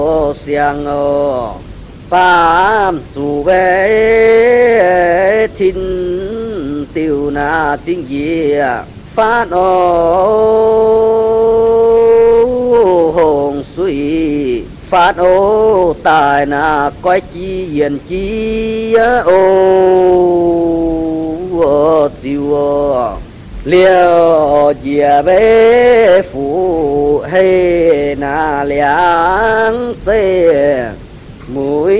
xiang ô phàm dù về thiên tiêu na tiếng gì phát ô hồng suy phát ô tài na coi chi hiền chi ô chiều liêu dìa bế phụ hay na liang xê mũi